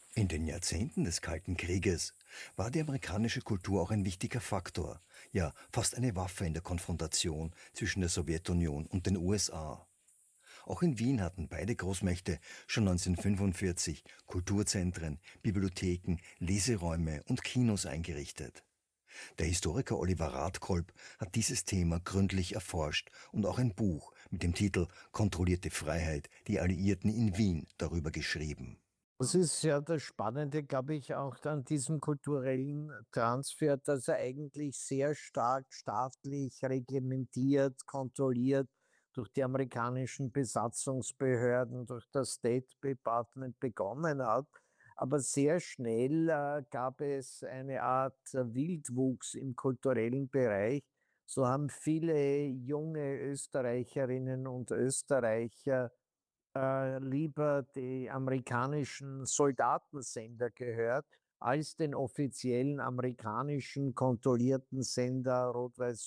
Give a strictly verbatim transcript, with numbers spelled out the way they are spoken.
In den Jahrzehnten des Kalten Krieges war die amerikanische Kultur auch ein wichtiger Faktor, ja fast eine Waffe in der Konfrontation zwischen der Sowjetunion und den U S A. Auch in Wien hatten beide Großmächte schon neunzehnhundertfünfundvierzig Kulturzentren, Bibliotheken, Leseräume und Kinos eingerichtet. Der Historiker Oliver Radkolb hat dieses Thema gründlich erforscht und auch ein Buch mit dem Titel Kontrollierte Freiheit, die Alliierten in Wien darüber geschrieben. Das ist ja das Spannende, glaube ich, auch an diesem kulturellen Transfer, dass er eigentlich sehr stark staatlich reglementiert, kontrolliert durch die amerikanischen Besatzungsbehörden, durch das State Department begonnen hat. Aber sehr schnell äh, gab es eine Art äh, Wildwuchs im kulturellen Bereich. So haben viele junge Österreicherinnen und Österreicher äh, lieber die amerikanischen Soldatensender gehört, als den offiziellen amerikanischen kontrollierten Sender Rot-Weiß